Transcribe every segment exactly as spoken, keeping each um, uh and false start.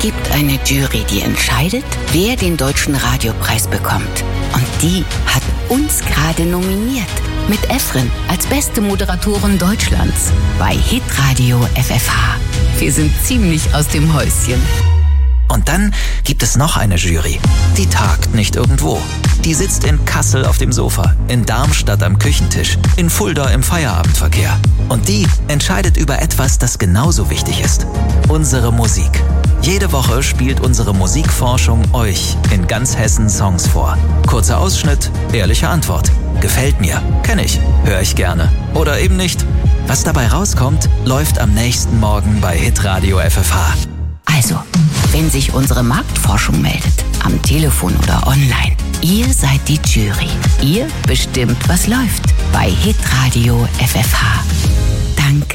gibt eine Jury, die entscheidet, wer den Deutschen Radiopreis bekommt. Und die hat uns gerade nominiert. Mit Efren als beste Moderatorin Deutschlands bei Hitradio F F H. Wir sind ziemlich aus dem Häuschen. Und dann gibt es noch eine Jury. Die tagt nicht irgendwo. Die sitzt in Kassel auf dem Sofa, in Darmstadt am Küchentisch, in Fulda im Feierabendverkehr. Und die entscheidet über etwas, das genauso wichtig ist. Unsere Musik. Jede Woche spielt unsere Musikforschung euch in ganz Hessen Songs vor. Kurzer Ausschnitt, ehrliche Antwort. Gefällt mir, kenne ich, höre ich gerne. Oder eben nicht. Was dabei rauskommt, läuft am nächsten Morgen bei Hitradio F F H. Also, wenn sich unsere Marktforschung meldet, am Telefon oder online, ihr seid die Jury. Ihr bestimmt, was läuft bei Hitradio F F H. Danke.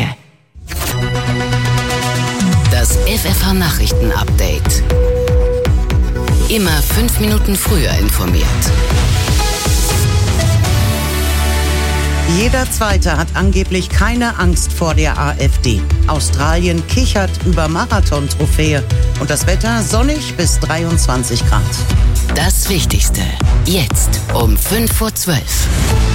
Das F F H Nachrichten-Update. Immer fünf Minuten früher informiert. Jeder Zweite hat angeblich keine Angst vor der AfD. Australien kichert über Marathon-Trophäe und das Wetter sonnig bis dreiundzwanzig Grad. Das Wichtigste jetzt um fünf vor zwölf.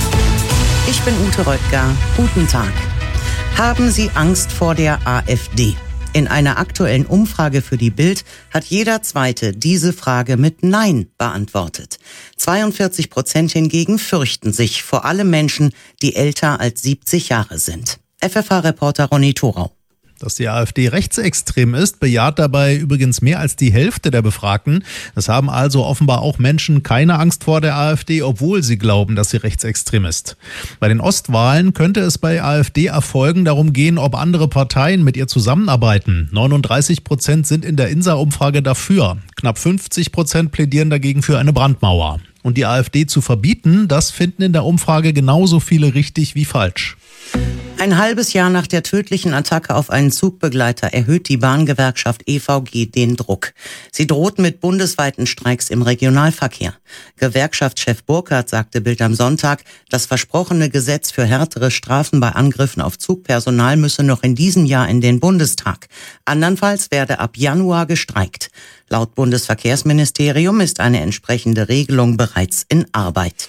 Ich bin Ute Röttger. Guten Tag. Haben Sie Angst vor der AfD? In einer aktuellen Umfrage für die Bild hat jeder Zweite diese Frage mit Nein beantwortet. zweiundvierzig Prozent hingegen fürchten sich, vor allem Menschen, die älter als siebzig Jahre sind. F F H-Reporter Ronny Thorau. Dass die AfD rechtsextrem ist, bejaht dabei übrigens mehr als die Hälfte der Befragten. Es haben also offenbar auch Menschen keine Angst vor der AfD, obwohl sie glauben, dass sie rechtsextrem ist. Bei den Ostwahlen könnte es bei AfD-Erfolgen darum gehen, ob andere Parteien mit ihr zusammenarbeiten. neununddreißig Prozent sind in der INSA-Umfrage dafür. Knapp fünfzig Prozent plädieren dagegen für eine Brandmauer. Und die AfD zu verbieten, das finden in der Umfrage genauso viele richtig wie falsch. Ein halbes Jahr nach der tödlichen Attacke auf einen Zugbegleiter erhöht die Bahngewerkschaft E V G den Druck. Sie droht mit bundesweiten Streiks im Regionalverkehr. Gewerkschaftschef Burkhardt sagte Bild am Sonntag, das versprochene Gesetz für härtere Strafen bei Angriffen auf Zugpersonal müsse noch in diesem Jahr in den Bundestag. Andernfalls werde ab Januar gestreikt. Laut Bundesverkehrsministerium ist eine entsprechende Regelung bereits in Arbeit.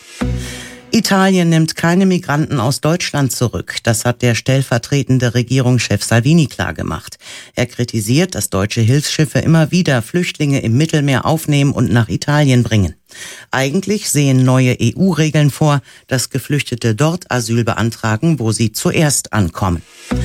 Italien nimmt keine Migranten aus Deutschland zurück. Das hat der stellvertretende Regierungschef Salvini klargemacht. Er kritisiert, dass deutsche Hilfsschiffe immer wieder Flüchtlinge im Mittelmeer aufnehmen und nach Italien bringen. Eigentlich sehen neue E U-Regeln vor, dass Geflüchtete dort Asyl beantragen, wo sie zuerst ankommen.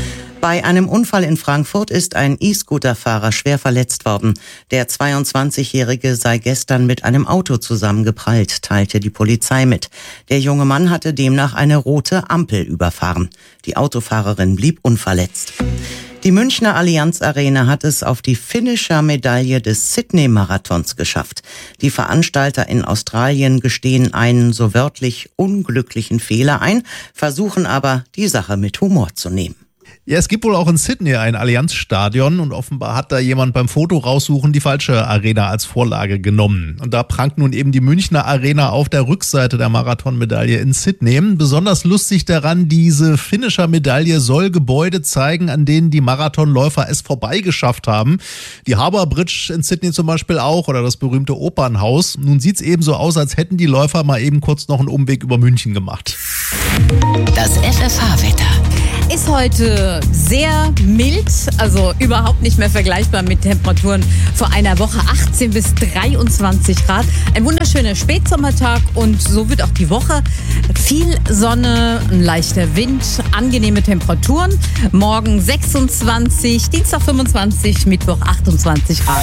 Bei einem Unfall in Frankfurt ist ein E-Scooter-Fahrer schwer verletzt worden. Der zweiundzwanzigjährige sei gestern mit einem Auto zusammengeprallt, teilte die Polizei mit. Der junge Mann hatte demnach eine rote Ampel überfahren. Die Autofahrerin blieb unverletzt. Die Münchner Allianz Arena hat es auf die Finisher-Medaille des Sydney-Marathons geschafft. Die Veranstalter in Australien gestehen einen so wörtlich unglücklichen Fehler ein, versuchen aber, die Sache mit Humor zu nehmen. Ja, es gibt wohl auch in Sydney ein Allianzstadion und offenbar hat da jemand beim Foto raussuchen die falsche Arena als Vorlage genommen. Und da prangt nun eben die Münchner Arena auf der Rückseite der Marathonmedaille in Sydney. Besonders lustig daran, diese Finisher-Medaille soll Gebäude zeigen, an denen die Marathonläufer es vorbeigeschafft haben. Die Harbour Bridge in Sydney zum Beispiel auch oder das berühmte Opernhaus. Nun sieht's eben so aus, als hätten die Läufer mal eben kurz noch einen Umweg über München gemacht. Das F F H-Wetter. Ist heute sehr mild, also überhaupt nicht mehr vergleichbar mit Temperaturen vor einer Woche, achtzehn bis dreiundzwanzig Grad. Ein wunderschöner Spätsommertag und so wird auch die Woche. Viel Sonne, ein leichter Wind, angenehme Temperaturen. Morgen sechsundzwanzig, Dienstag fünfundzwanzig, Mittwoch achtundzwanzig Grad.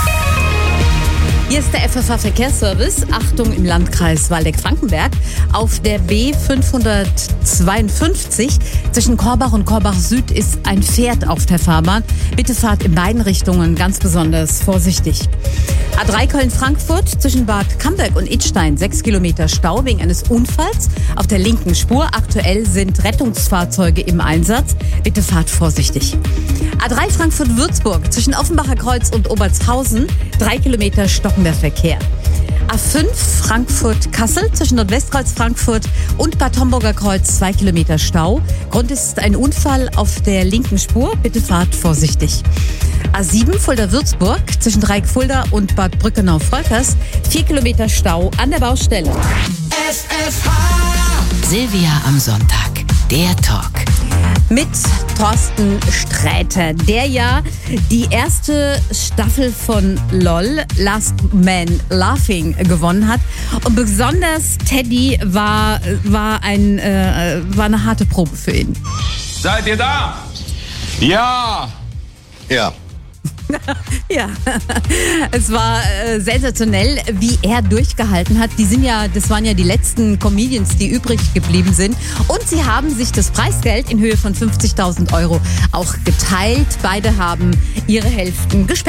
Hier ist der F F H-Verkehrsservice. Achtung im Landkreis Waldeck-Frankenberg. Auf der B fünfhundertzweiundfünfzig zwischen Korbach und Korbach Süd ist ein Pferd auf der Fahrbahn. Bitte fahrt in beiden Richtungen ganz besonders vorsichtig. A drei Köln-Frankfurt zwischen Bad Camberg und Idstein. Sechs Kilometer Stau wegen eines Unfalls auf der linken Spur. Aktuell sind Rettungsfahrzeuge im Einsatz. Bitte fahrt vorsichtig. A drei Frankfurt-Würzburg zwischen Offenbacher Kreuz und Obertshausen. Drei Kilometer stockender Verkehr. A A fünf Frankfurt-Kassel zwischen Nordwestkreuz Frankfurt und Bad Homburger Kreuz zwei Kilometer Stau. Grund ist ein Unfall auf der linken Spur. Bitte fahrt vorsichtig. A sieben Fulda-Würzburg zwischen Dreieck Fulda und Bad Brückenau-Volkers. vier Kilometer Stau an der Baustelle. F F H. Silvia am Sonntag. Der Talk. Mit Thorsten Sträter, der ja die erste Staffel von LOL, Last Man Laughing, gewonnen hat. Und besonders Teddy war, war, ein, äh, war eine harte Probe für ihn. Seid ihr da? Ja! Ja. Ja, es war äh, sensationell, wie er durchgehalten hat. Die sind ja, das waren ja die letzten Comedians, die übrig geblieben sind. Und sie haben sich das Preisgeld in Höhe von fünfzigtausend Euro auch geteilt. Beide haben ihre Hälften gespendet.